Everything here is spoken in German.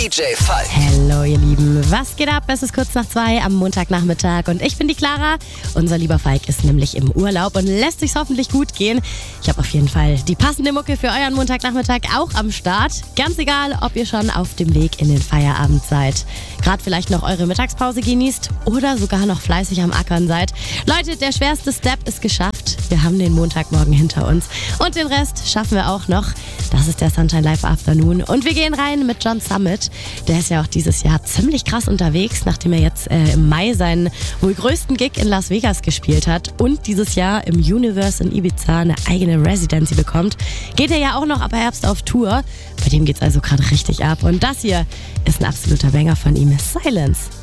DJ Falk. Hallo ihr Lieben, was geht ab? Es ist kurz nach 2 am Montagnachmittag und ich bin die Clara. Unser lieber Falk ist nämlich im Urlaub und lässt sich's hoffentlich gut gehen. Ich habe auf jeden Fall die passende Mucke für euren Montagnachmittag auch am Start. Ganz egal, ob ihr schon auf dem Weg in den Feierabend seid, gerade vielleicht noch eure Mittagspause genießt oder sogar noch fleißig am Ackern seid. Leute, der schwerste Step ist geschafft. Wir haben den Montagmorgen hinter uns und den Rest schaffen wir auch noch. Das ist der Sunshine Live Afternoon und wir gehen rein mit John Summit. Der ist ja auch dieses Jahr ziemlich krass unterwegs, nachdem er jetzt im Mai seinen wohl größten Gig in Las Vegas gespielt hat und dieses Jahr im Universe in Ibiza eine eigene Residency bekommt. Geht er ja auch noch ab Herbst auf Tour. Bei dem geht's also gerade richtig ab und das hier ist ein absoluter Banger von ihm, Silence.